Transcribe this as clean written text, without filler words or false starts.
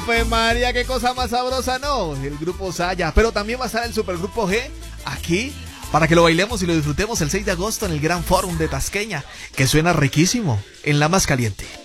Pues María, qué cosa más sabrosa, ¿no? El grupo Saya, pero también va a estar el supergrupo G aquí para que lo bailemos y lo disfrutemos el 6 de agosto en el Gran Fórum de Tasqueña, que suena riquísimo en La Más Caliente.